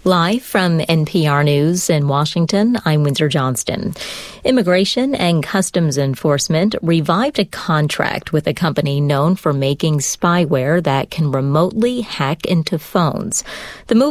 Live from NPR News in Washington, I'm Windsor Johnston. Immigration and Customs Enforcement revived a contract with a company known for making spyware that can remotely hack into phones. The move